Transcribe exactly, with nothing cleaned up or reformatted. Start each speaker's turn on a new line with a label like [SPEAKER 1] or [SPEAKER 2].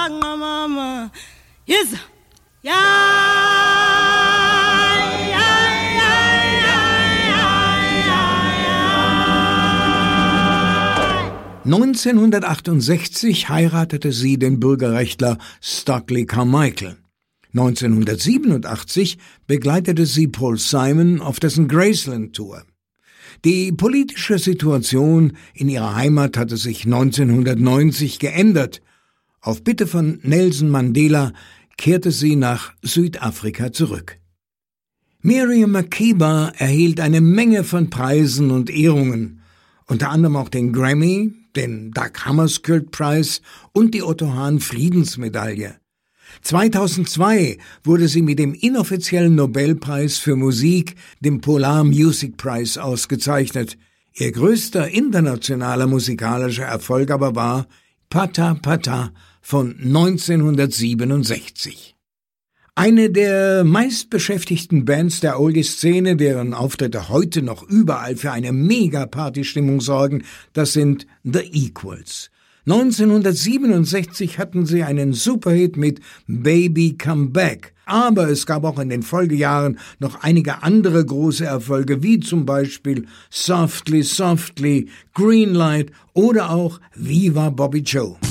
[SPEAKER 1] mama. Yes. Ja.
[SPEAKER 2] neunzehnhundertachtundsechzig heiratete sie den Bürgerrechtler Stokely Carmichael. neunzehnhundertsiebenundachtzig begleitete sie Paul Simon auf dessen Graceland-Tour. Die politische Situation in ihrer Heimat hatte sich neunzehnhundertneunzig geändert. Auf Bitte von Nelson Mandela kehrte sie nach Südafrika zurück. Miriam Makeba erhielt eine Menge von Preisen und Ehrungen, unter anderem auch den Grammy, den Dag Hammarskjöld-Preis und die Otto Hahn-Friedensmedaille. zweitausendzwei wurde sie mit dem inoffiziellen Nobelpreis für Musik, dem Polar Music Prize, ausgezeichnet. Ihr größter internationaler musikalischer Erfolg aber war Pata Pata von neunzehnhundertsiebenundsechzig. Eine der meistbeschäftigten Bands der Oldie-Szene, deren Auftritte heute noch überall für eine Mega-Party-Stimmung sorgen, das sind The Equals. neunzehnhundertsiebenundsechzig hatten sie einen Superhit mit Baby Come Back, aber es gab auch in den Folgejahren noch einige andere große Erfolge, wie zum Beispiel Softly, Softly, Greenlight oder auch Viva Bobby Joe.